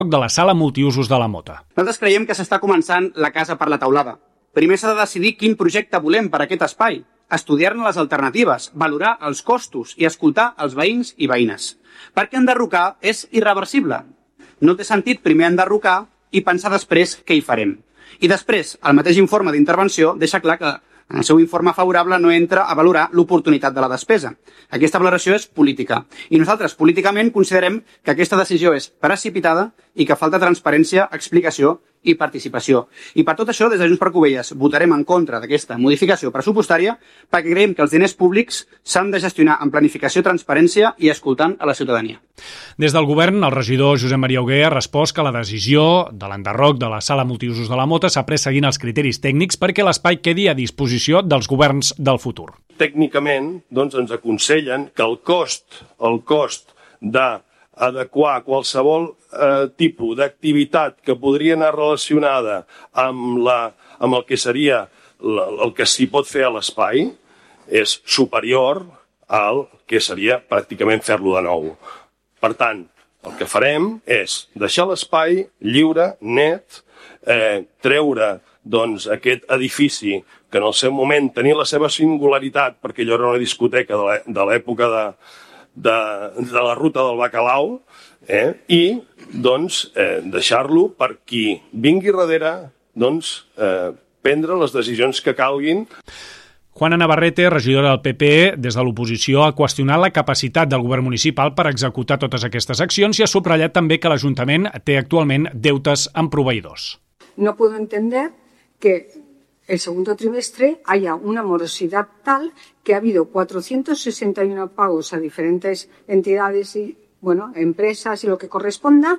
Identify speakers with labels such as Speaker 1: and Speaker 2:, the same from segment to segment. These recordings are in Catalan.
Speaker 1: de la sala multiusos de la Mota.
Speaker 2: Nosaltres creiem que s'està començant la casa per la teulada. Primer s'ha de decidir quin projecte volem per a aquest espai, estudiar-ne les alternatives, valorar els costos i escoltar els veïns i veïnes. Perquè enderrocar és irreversible. No té sentit primer enderrocar i pensar després què hi farem. I després, el mateix informe d'intervenció deixa clar que en el seu informe favorable no entra a valorar l'oportunitat de la despesa. Aquesta valoració és política. I nosaltres, políticament, considerem que aquesta decisió és precipitada i que falta transparència, explicació i participació. I per tot això, des de Junts per Cubelles, votarem en contra d'aquesta modificació pressupostària perquè creiem que els diners públics s'han de gestionar amb planificació, transparència i escoltant a la ciutadania.
Speaker 1: Des del govern, el regidor Josep Maria Hugué ha respost que la decisió de l'enderroc de la sala multiusos de la Mota s'ha pres seguint els criteris tècnics perquè l'espai quedi a disposició dels governs del futur.
Speaker 3: Tècnicament, doncs, ens aconsellen que el cost d'adequar qualsevol tipus d'activitat que podria anar relacionada amb el que seria el que s'hi pot fer a l'espai és superior al que seria pràcticament fer-lo de nou. Per tant, el que farem és deixar l'espai lliure, net, treure doncs, aquest edifici que en el seu moment tenia la seva singularitat perquè allò era una discoteca de l'època de la ruta del Bacalao, i doncs, deixar-lo per qui vingui darrere prendre les decisions que calguin.
Speaker 1: Juana Navarrete, regidora del PP, des de l'oposició ha qüestionat la capacitat del govern municipal per executar totes aquestes accions i ha subratllat també que l'Ajuntament té actualment deutes amb proveïdors.
Speaker 4: No puedo entender que el segundo trimestre haya una morosidad tal que ha habido 461 pagos a diferentes entidades y empresas y lo que corresponda,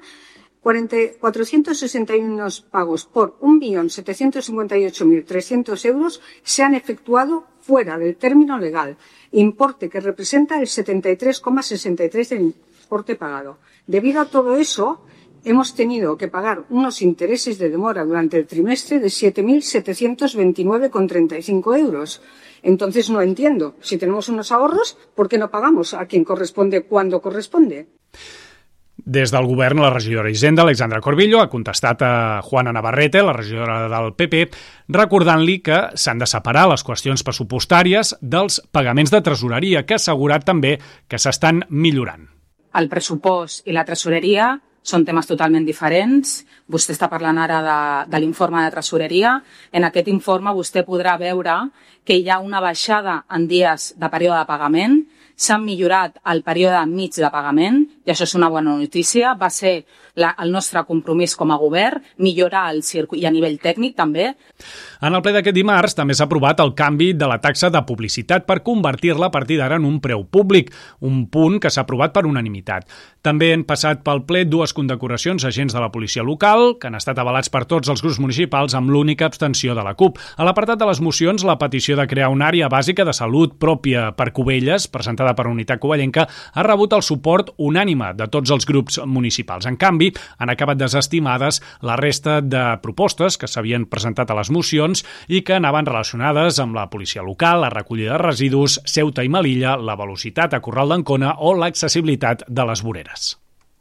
Speaker 4: 461 pagos por 1.758.300 euros se han efectuado fuera del término legal, importe que representa el 73,63% del importe pagado. Debido a todo eso, hemos tenido que pagar unos intereses de demora durante el trimestre de 7.729,35 euros. Entonces no entiendo, si tenemos unos ahorros, ¿por qué no pagamos a quien corresponde cuando corresponde?
Speaker 1: Des del govern, la regidora d'Hisenda, Alexandra Corbillo, ha contestat a Juana Navarrete, la regidora del PP, recordant-li que s'han de separar les qüestions pressupostàries dels pagaments de tresoreria, que ha assegurat també que s'estan millorant.
Speaker 5: El pressupost i la tresoreria són temes totalment diferents. Vostè està parlant ara de l'informe de tresoreria. En aquest informe vostè podrà veure que hi ha una baixada en dies de període de pagament, s'han millorat el període mig de pagament, i això és una bona notícia. Va ser el nostre compromís com a govern, millorar el circuit i a nivell tècnic també.
Speaker 1: En el ple d'aquest dimarts també s'ha aprovat el canvi de la taxa de publicitat per convertir-la a partir d'ara en un preu públic, un punt que s'ha aprovat per unanimitat. També han passat pel ple dues condecoracions a agents de la policia local, que han estat avalats per tots els grups municipals amb l'única abstenció de la CUP. A l'apartat de les mocions, la petició de crear una àrea bàsica de salut pròpia per Cubelles, presentada per Unitat Covellenca, ha rebut el suport unànime de tots els grups municipals. En canvi, han acabat desestimades la resta de propostes que s'havien presentat a les mocions i que anaven relacionades amb la policia local, la recollida de residus, Ceuta i Melilla, la velocitat a Corral d'Ancona o l'accessibilitat de les voreres.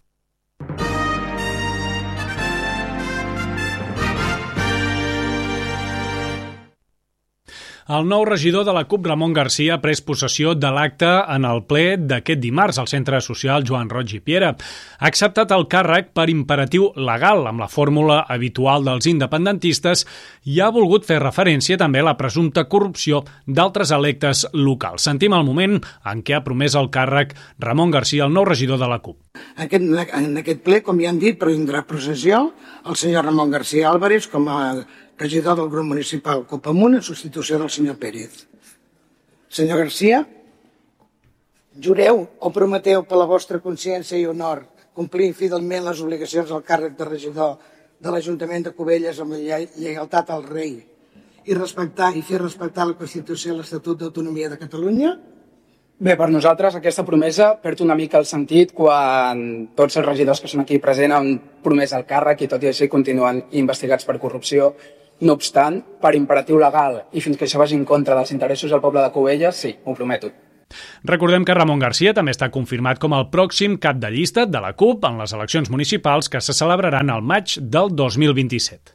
Speaker 1: El nou regidor de la CUP, Ramon Garcia, ha pres possessió de l'acte en el ple d'aquest dimarts al Centre Social Joan Roig i Piera. Ha acceptat el càrrec per imperatiu legal, amb la fórmula habitual dels independentistes, i ha volgut fer referència també a la presumpta corrupció d'altres electes locals. Sentim el moment en què ha promès el càrrec Ramon Garcia, el nou regidor de la CUP.
Speaker 6: En aquest ple, com ja han dit, prendrà possessió el senyor Ramon Garcia Álvarez com a regidor del grup municipal Copamunt en substitució del senyor Pérez. Senyor Garcia, jureu o prometeu per la vostra consciència i honor complir fidelment les obligacions del càrrec de regidor de l'Ajuntament de Cubelles amb lleialtat al rei i respectar i fer respectar la Constitució i l'Estatut d'Autonomia de Catalunya?
Speaker 7: Bé, per nosaltres aquesta promesa perd una mica el sentit quan tots els regidors que són aquí presents han promès el càrrec i tot i així continuen investigats per corrupció. No obstant, per imperatiu legal i fins que això vagi en contra dels interessos del poble de Cubelles, sí, ho prometo.
Speaker 1: Recordem que Ramon Garcia també està confirmat com el pròxim cap de llista de la CUP en les eleccions municipals que se celebraran al maig del 2027.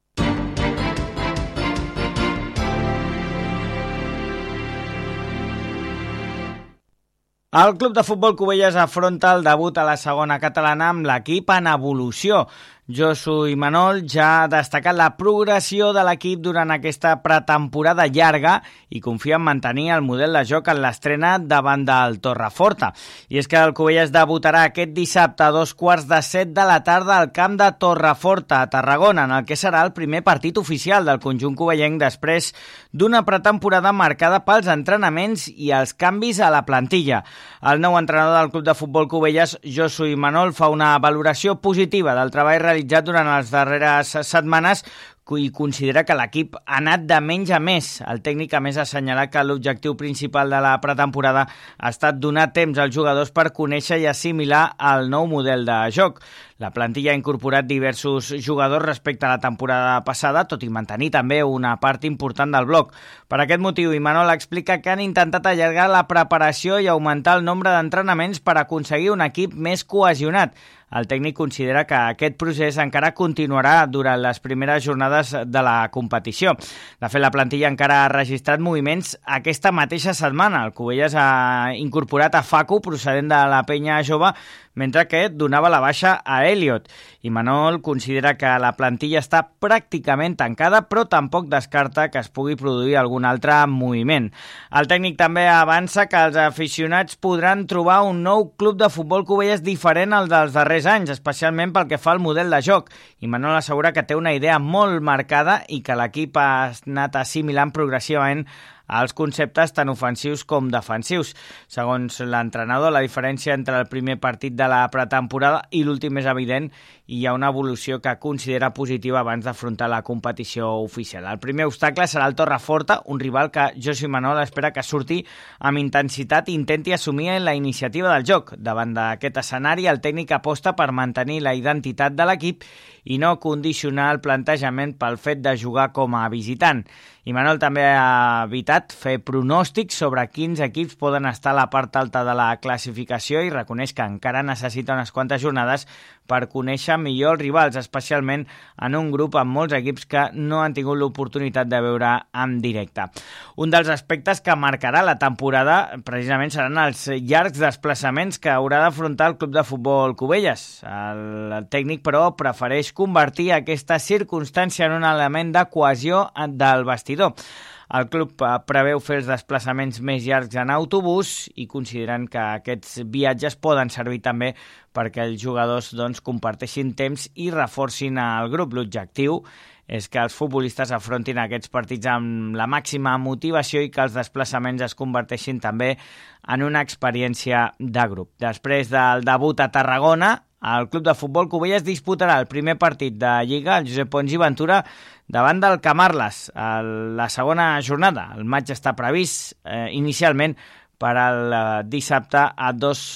Speaker 8: El Club de Futbol Cubelles afronta el debut a la segona catalana amb l'equip en evolució. Josu Imanol ja ha destacat la progressió de l'equip durant aquesta pretemporada llarga i confia en mantenir el model de joc en l'estrena davant del Torreforta. I és que el Cubelles debutarà aquest dissabte a 6:15 de la tarda al camp de Torreforta, a Tarragona, en el que serà el primer partit oficial del conjunt cubellenc després d'una pretemporada marcada pels entrenaments i els canvis a la plantilla. El nou entrenador del Club de Futbol Cubelles, Josu Imanol, fa una valoració positiva del treball realitzat durant les darreres setmanes i considera que l'equip ha anat de menys a més. El tècnic a més ha assenyalat que l'objectiu principal de la pretemporada ha estat donar temps als jugadors per conèixer i assimilar el nou model de joc. La plantilla ha incorporat diversos jugadors respecte a la temporada passada, tot i mantenir també una part important del bloc. Per aquest motiu, Imanol explica que han intentat allargar la preparació i augmentar el nombre d'entrenaments per aconseguir un equip més cohesionat. El tècnic considera que aquest procés encara continuarà durant les primeres jornades de la competició. De fet, la plantilla encara ha registrat moviments aquesta mateixa setmana. El Cubelles ha incorporat a Facu, procedent de la penya jove, mentre que donava la baixa a Elliot. Imanol considera que la plantilla està pràcticament tancada, però tampoc descarta que es pugui produir algun altre moviment. El tècnic també avança que els aficionats podran trobar un nou club de futbol Cubelles diferent al dels darrers anys, especialment pel que fa al model de joc. Imanol assegura que té una idea molt marcada i que l'equip ha anat assimilant progressivament els conceptes tant ofensius com defensius. Segons l'entrenador, la diferència entre el primer partit de la pretemporada i l'últim és evident i hi ha una evolució que considera positiva abans d'afrontar la competició oficial. El primer obstacle serà el Torreforta, un rival que Josu Imanol espera que surti amb intensitat i intenti assumir la iniciativa del joc. Davant d'aquest escenari, el tècnic aposta per mantenir la identitat de l'equip i no condicionar el plantejament pel fet de jugar com a visitant. Imanol també ha evitat fer pronòstics sobre quins equips poden estar a la part alta de la classificació i reconeix que encara necessita unes quantes jornades per conèixer millor els rivals, especialment en un grup amb molts equips que no han tingut l'oportunitat de veure en directe. Un dels aspectes que marcarà la temporada precisament seran els llargs desplaçaments que haurà d'afrontar el Club de Futbol Cubelles. El tècnic, però, prefereix convertir aquesta circumstància en un element de cohesió del vestidor. El club preveu fer els desplaçaments més llargs en autobús i consideren que aquests viatges poden servir també perquè els jugadors comparteixin temps i reforcin el grup. L'objectiu és que els futbolistes afrontin aquests partits amb la màxima motivació i que els desplaçaments es converteixin també en una experiència de grup. Després del debut a Tarragona, el Club de Futbol Cubelles disputarà el primer partit de Lliga, el Josep Pons i Ventura, davant del Camarles, a la segona jornada. El maig està previst inicialment per al dissabte a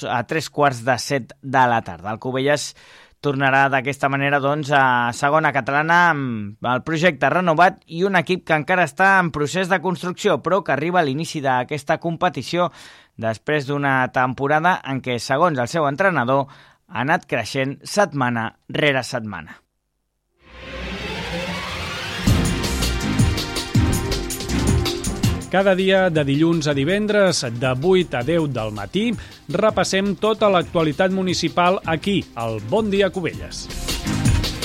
Speaker 8: 3:15 de la tarda. El Cubelles tornarà d'aquesta manera a segona catalana amb el projecte renovat i un equip que encara està en procés de construcció, però que arriba a l'inici d'aquesta competició després d'una temporada en què, segons el seu entrenador, ha anat creixent setmana rere setmana.
Speaker 1: Cada dia, de dilluns a divendres, de 8 a 10 del matí, repassem tota l'actualitat municipal aquí, al Bon Dia Cubelles.